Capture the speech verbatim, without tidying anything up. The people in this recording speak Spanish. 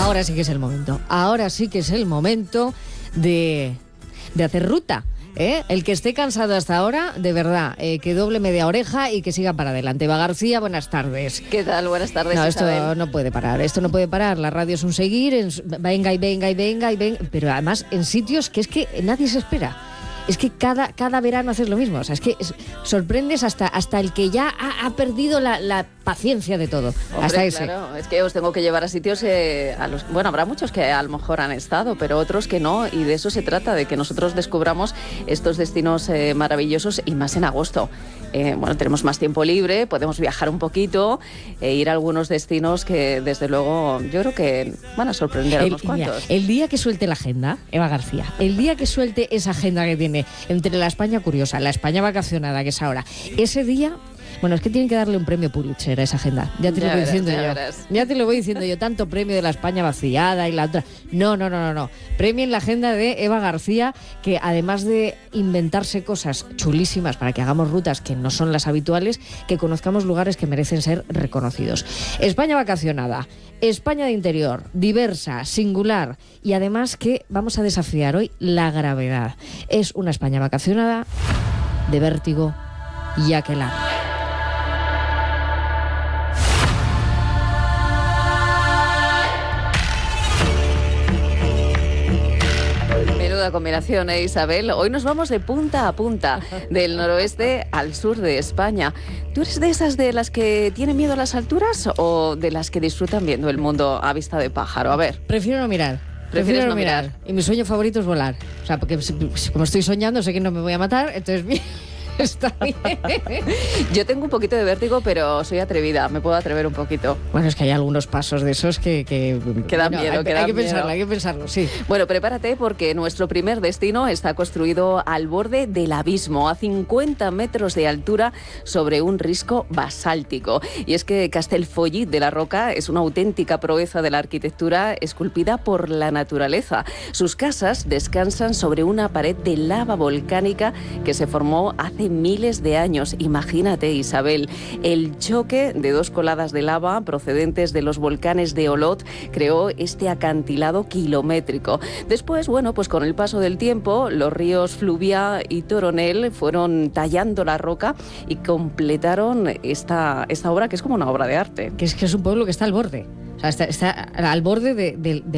ahora sí que es el momento. Ahora sí que es el momento de, de hacer ruta. ¿Eh? El que esté cansado hasta ahora, de verdad, eh, que doble media oreja y que siga para adelante. Eva García, buenas tardes. ¿Qué tal? Buenas tardes, No, esto Isabel. no puede parar, esto no puede parar. La radio es un seguir, en, venga y venga y venga y venga, pero además en sitios que es que nadie se espera. Es que cada, cada verano haces lo mismo. O sea, es que es, sorprendes hasta, hasta el que ya ha, ha perdido la, la paciencia de todo. Hombre, hasta ese. Claro, es que os tengo que llevar a sitios eh, a los, bueno, habrá muchos que a lo mejor han estado, pero otros que no, y de eso se trata, de que nosotros descubramos estos destinos eh, maravillosos, y más en agosto. Eh, bueno, tenemos más tiempo libre, podemos viajar un poquito e ir a algunos destinos que desde luego yo creo que van a sorprender a El, unos cuantos. mira, el día que suelte la agenda, Eva García, el día que suelte esa agenda que tiene entre la España curiosa, la España vacacionada, que es ahora, ese día, bueno, es que tienen que darle un premio Pulitzer a esa agenda. Ya te Ya lo voy verás, diciendo ya yo. verás. Ya te lo voy diciendo yo. Tanto premio de la España vaciada y la otra. No, no, no, no, no. Premio en la agenda de Eva García, que además de inventarse cosas chulísimas para que hagamos rutas que no son las habituales, que conozcamos lugares que merecen ser reconocidos. España vacacionada, España de interior, diversa, singular, y además que vamos a desafiar hoy la gravedad. Es una España vacacionada de vértigo y aquelarre. Menuda combinación, ¿eh, Isabel? Hoy nos vamos de punta a punta, del noroeste al sur de España. ¿Tú eres de esas de las que tienen miedo a las alturas o de las que disfrutan viendo el mundo a vista de pájaro? A ver. Prefiero no mirar. ¿Prefieres Prefiero no mirar? mirar. Y mi sueño favorito es volar. O sea, porque si- si- como estoy soñando, sé que no me voy a matar, entonces bien, está bien. Yo tengo un poquito de vértigo, pero soy atrevida, me puedo atrever un poquito. Bueno, es que hay algunos pasos de esos que... Que, Que dan bueno, miedo, hay, que hay dan que pensarlo, miedo. hay que pensarlo, sí. Bueno, prepárate porque nuestro primer destino está construido al borde del abismo, a cincuenta metros de altura sobre un risco basáltico. Y es que Castellfollit de la Roca es una auténtica proeza de la arquitectura esculpida por la naturaleza. Sus casas descansan sobre una pared de lava volcánica que se formó hace miles de años. Imagínate, Isabel, el choque de dos coladas de lava procedentes de los volcanes de Olot creó este acantilado kilométrico. Después, bueno, pues con el paso del tiempo, los ríos Fluvia y Toronel fueron tallando la roca y completaron esta, esta obra que es como una obra de arte. Que es que es un pueblo que está al borde. O sea, está, está al borde de, de, de